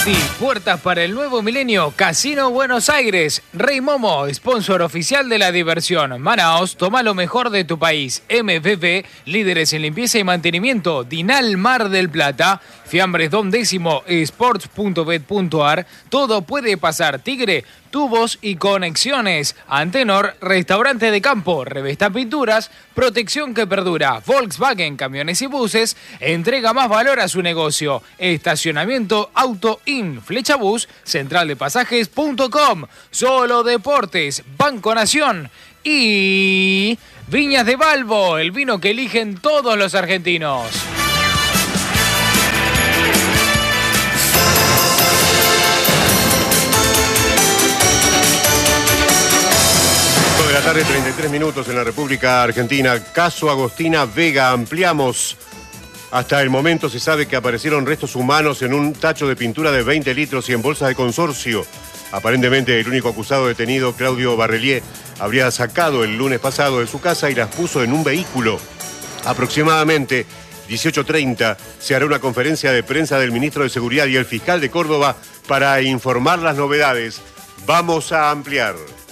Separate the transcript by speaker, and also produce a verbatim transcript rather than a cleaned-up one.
Speaker 1: Sí, puertas para el nuevo milenio. Casino Buenos Aires. Rey Momo, sponsor oficial de la diversión. Manaos, toma lo mejor de tu país. M F F, líderes en limpieza y mantenimiento. Dinal Mar del Plata. Fiambres Don Décimo, sports punto bet punto ar. Todo puede pasar. Tigre, tubos y conexiones. Antenor, restaurante de campo. Revesta Pinturas, protección que perdura. Volkswagen, camiones y buses. Entrega más valor a su negocio. Estacionamiento Auto In. Flechabús, central de pasajes punto com. Solo Deportes, Banco Nación. Y Viñas de Balbo, el vino que eligen todos los argentinos.
Speaker 2: De la tarde, treinta y tres minutos en la República Argentina. Caso Agostina Vega. Ampliamos. Hasta el momento se sabe que aparecieron restos humanos en un tacho de pintura de veinte litros y en bolsas de consorcio. Aparentemente el único acusado detenido, Claudio Barrelier, habría sacado el lunes pasado de su casa y las puso en un vehículo. Aproximadamente dieciocho treinta se hará una conferencia de prensa del ministro de Seguridad y el fiscal de Córdoba para informar las novedades. Vamos a ampliar.